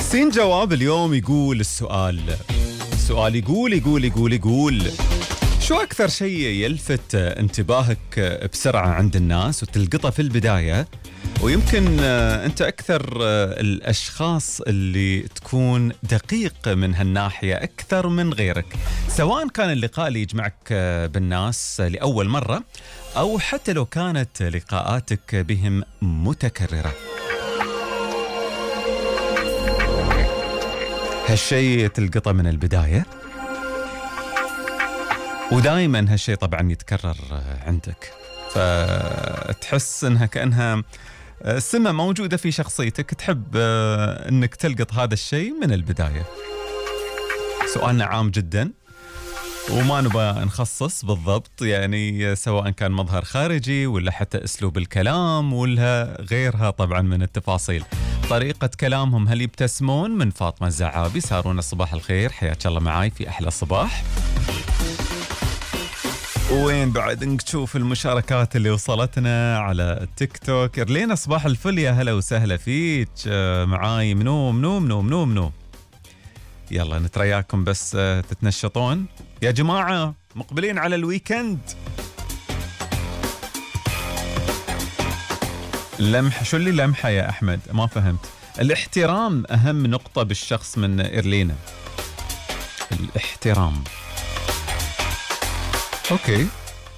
سين جواب اليوم يقول السؤال يقول شو أكثر شيء يلفت انتباهك بسرعة عند الناس وتلقطه في البداية، ويمكن أنت أكثر الأشخاص اللي تكون دقيق من هالناحية أكثر من غيرك، سواء كان اللقاء اللي يجمعك بالناس لأول مرة أو حتى لو كانت لقاءاتك بهم متكررة. هالشيء تلقطه من البداية، ودائما هالشيء طبعا يتكرر عندك، فتحس انها كأنها سمة موجودة في شخصيتك، تحب انك تلقط هذا الشيء من البداية. سؤالنا عام جدا وما نبغى نخصص بالضبط، يعني سواء كان مظهر خارجي ولا حتى اسلوب الكلام ولا غيرها طبعا من التفاصيل. طريقة كلامهم، هل يبتسمون؟ من فاطمة الزعابي. سارونا صباح الخير، حياك الله معاي في أحلى صباح. وين بعد نشوف المشاركات اللي وصلتنا على التيك توك. إرلينا صباح الفل، يا هلا وسهلا فيك معاي. منو يلا نترياكم بس تتنشطون يا جماعة، مقبلين على الويكند. لمحة، شو اللي لمحة يا أحمد؟ ما فهمت. الاحترام أهم نقطة بالشخص من إرلينا، الاحترام. أوكي،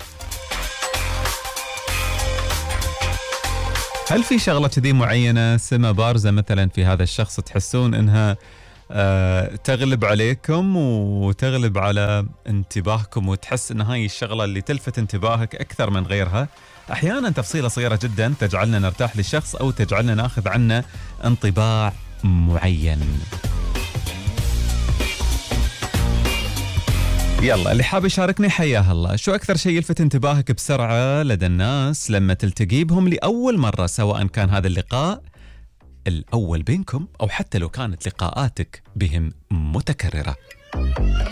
هل في شغلة كذي معينة، سمة بارزة مثلا في هذا الشخص تحسون إنها تغلب عليكم وتغلب على انتباهكم، وتحس إن هاي الشغلة اللي تلفت انتباهك أكثر من غيرها؟ أحيانا تفصيلة صغيرة جدا تجعلنا نرتاح للشخص أو تجعلنا ناخذ عنه انطباع معين. يلا اللي حاب يشاركني حياه الله. شو أكثر شيء يلفت انتباهك بسرعة لدى الناس لما تلتقي بهم لأول مرة، سواء كان هذا اللقاء الأول بينكم أو حتى لو كانت لقاءاتك بهم متكررة؟